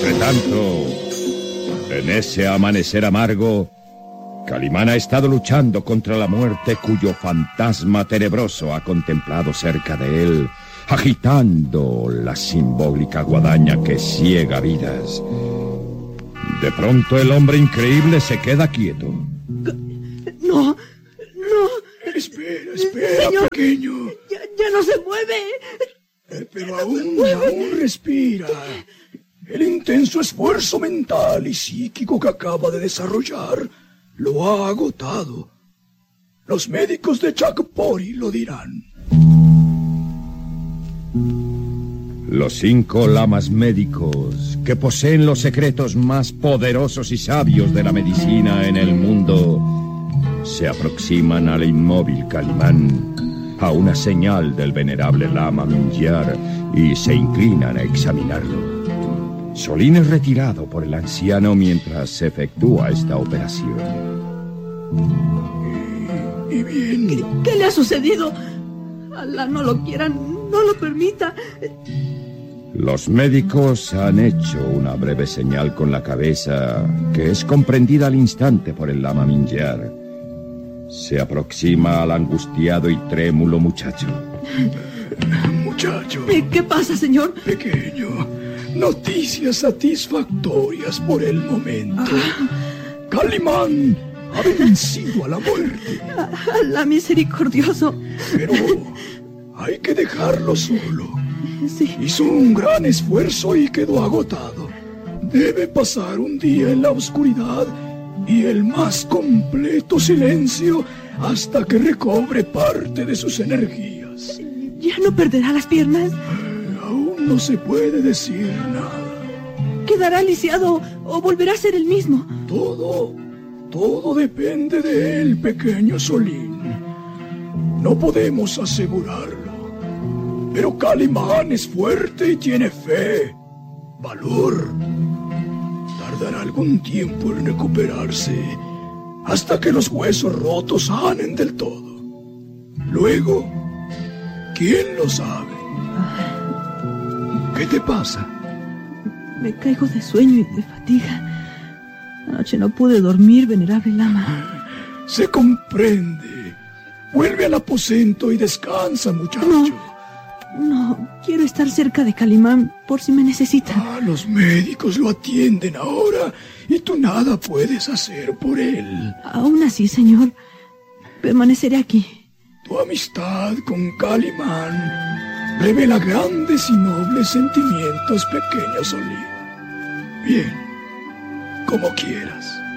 Entre tanto, en ese amanecer amargo, Calimán ha estado luchando contra la muerte cuyo fantasma tenebroso ha contemplado cerca de él, agitando la simbólica guadaña que ciega vidas. De pronto el hombre increíble se queda quieto. No. Espera, Señor, pequeño. Ya no se mueve. Pero aún respira. El intenso esfuerzo mental y psíquico que acaba de desarrollar lo ha agotado. Los médicos de Chakpori lo dirán. Los 5 lamas médicos que poseen los secretos más poderosos y sabios de la medicina en el mundo se aproximan al inmóvil Calimán a una señal del venerable lama Mingyar y se inclinan a examinarlo. Solín es retirado por el anciano mientras se efectúa esta operación. ¿Y bien? ¿Qué le ha sucedido? Alá no lo quiera, no lo permita. Los médicos han hecho una breve señal con la cabeza que es comprendida al instante por el lama Mingyar. Se aproxima al angustiado y trémulo muchacho. Muchacho. ¿Qué pasa, señor? Pequeño, noticias satisfactorias por el momento. Calimán ha vencido a la muerte. Alá misericordioso. Pero hay que dejarlo solo. Sí. Hizo un gran esfuerzo y quedó agotado. Debe pasar un día en la oscuridad y el más completo silencio hasta que recobre parte de sus energías. ¿Ya no perderá las piernas? Aún no se puede decir nada. ¿Quedará lisiado o volverá a ser el mismo? Todo depende de él, pequeño Solín. No podemos asegurarlo. Pero Calimán es fuerte y tiene fe, valor. Tardará algún tiempo en recuperarse hasta que los huesos rotos sanen del todo. Luego, ¿quién lo sabe? ¿Qué te pasa? Me caigo de sueño y de fatiga. Anoche no pude dormir, venerable lama. Se comprende. Vuelve al aposento y descansa, muchacho. No, quiero estar cerca de Calimán por si me necesita. Los médicos lo atienden ahora y tú nada puedes hacer por él. Aún así, señor, permaneceré aquí. Tu amistad con Calimán revela grandes y nobles sentimientos, pequeño Solín. Bien, como quieras.